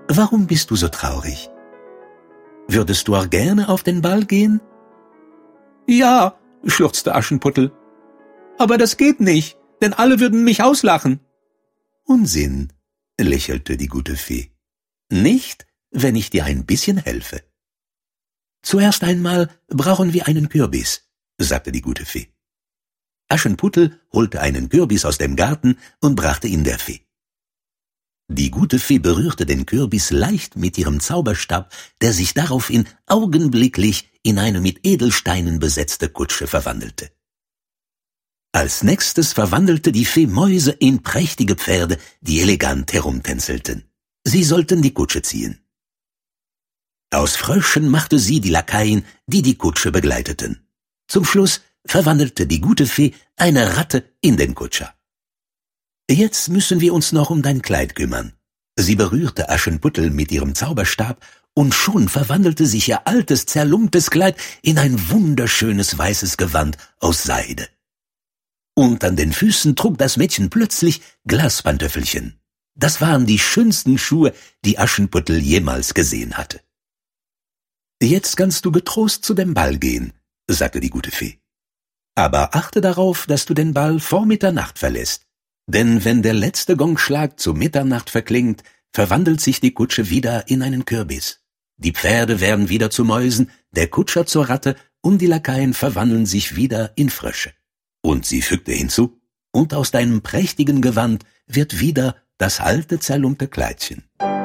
warum bist du so traurig? Würdest du auch gerne auf den Ball gehen?« »Ja«, schluchzte Aschenputtel, »aber das geht nicht, denn alle würden mich auslachen.« »Unsinn«, lächelte die gute Fee. »Nicht, wenn ich dir ein bisschen helfe.« »Zuerst einmal brauchen wir einen Kürbis«, sagte die gute Fee. Aschenputtel holte einen Kürbis aus dem Garten und brachte ihn der Fee. Die gute Fee berührte den Kürbis leicht mit ihrem Zauberstab, der sich daraufhin augenblicklich in eine mit Edelsteinen besetzte Kutsche verwandelte. Als nächstes verwandelte die Fee Mäuse in prächtige Pferde, die elegant herumtänzelten. Sie sollten die Kutsche ziehen. Aus Fröschen machte sie die Lakaien, die die Kutsche begleiteten. Zum Schluss verwandelte die gute Fee eine Ratte in den Kutscher. »Jetzt müssen wir uns noch um dein Kleid kümmern.« Sie berührte Aschenputtel mit ihrem Zauberstab, und schon verwandelte sich ihr altes, zerlumptes Kleid in ein wunderschönes weißes Gewand aus Seide. Und an den Füßen trug das Mädchen plötzlich Glaspantöffelchen. Das waren die schönsten Schuhe, die Aschenputtel jemals gesehen hatte. »Jetzt kannst du getrost zu dem Ball gehen«, sagte die gute Fee. »Aber achte darauf, dass du den Ball vor Mitternacht verlässt. Denn wenn der letzte Gongschlag zu Mitternacht verklingt, verwandelt sich die Kutsche wieder in einen Kürbis. Die Pferde werden wieder zu Mäusen, der Kutscher zur Ratte und die Lakaien verwandeln sich wieder in Frösche.« Und sie fügte hinzu, »und aus deinem prächtigen Gewand wird wieder das alte zerlumpte Kleidchen.«